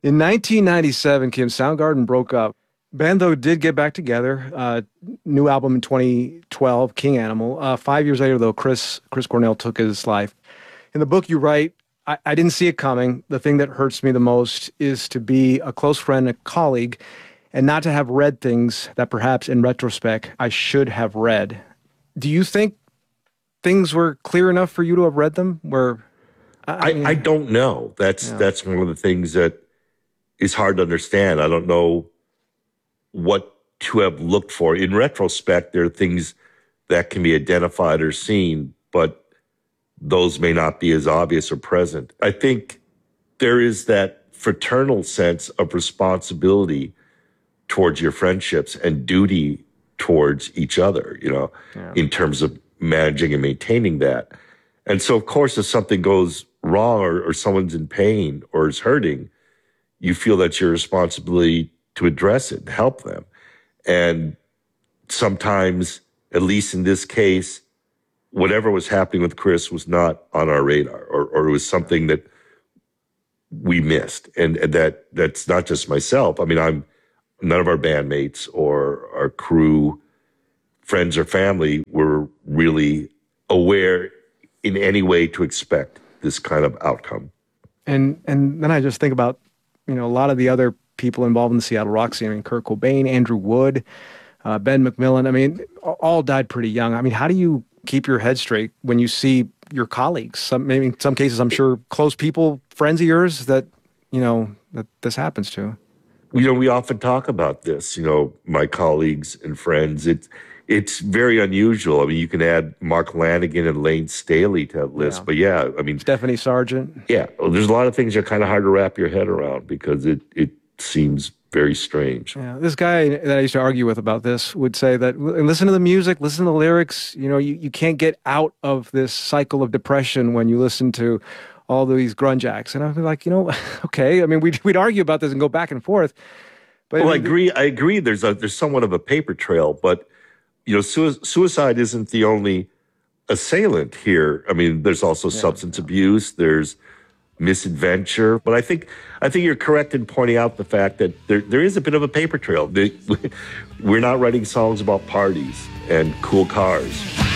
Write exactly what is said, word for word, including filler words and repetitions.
In nineteen ninety-seven, Kim, Soundgarden broke up. Band, though, did get back together. Uh, new album in twenty twelve, King Animal. Uh, five years later, though, Chris Chris Cornell took his life. In the book you write, I, I didn't see it coming. The thing that hurts me the most is to be a close friend, a colleague, and not to have read things that perhaps in retrospect I should have read. Do you think things were clear enough for you to have read them? Where I, I, mean, I don't know. That's yeah. that's one of the things that is hard to understand. I don't know what to have looked for. In retrospect, there are things that can be identified or seen, but those may not be as obvious or present. I think there is that fraternal sense of responsibility towards your friendships and duty towards each other, you know, yeah. in terms of managing and maintaining that. And so, of course, if something goes wrong or, or someone's in pain or is hurting, you feel that's your responsibility to address it and help them. And sometimes, at least in this case, whatever was happening with Chris was not on our radar, or, or it was something that we missed. And, and that that's not just myself. I mean, I'm none of our bandmates or our crew, friends or family were really aware in any way to expect this kind of outcome. And and then I just think about, you know, a lot of the other people involved in the Seattle rock scene. I mean, Kurt Cobain, Andrew Wood, uh, Ben McMillan. I mean, all died pretty young. I mean, how do you keep your head straight when you see your colleagues? Some, maybe in some cases, I'm sure close people, friends of yours that, you know, that this happens to. You know, we often talk about this, you know, my colleagues and friends. It's, it's very unusual. I mean, you can add Mark Lanigan and Lane Staley to that list. Yeah. But yeah, I mean... Stephanie Sargent. Yeah. Well, there's a lot of things that are kind of hard to wrap your head around because it, it seems very strange. Yeah. This guy that I used to argue with about this would say that, listen to the music, listen to the lyrics. You know, you, you can't get out of this cycle of depression when you listen to all these grunge acts. And I'd be like, you know, okay. I mean, we'd, we'd argue about this and go back and forth. But well, I, mean, I agree. I agree. There's a, there's somewhat of a paper trail, but you know, suicide isn't the only assailant here. I mean, there's also yeah, substance yeah. abuse. There's misadventure. But I think I think you're correct in pointing out the fact that there there is a bit of a paper trail. We're not writing songs about parties and cool cars.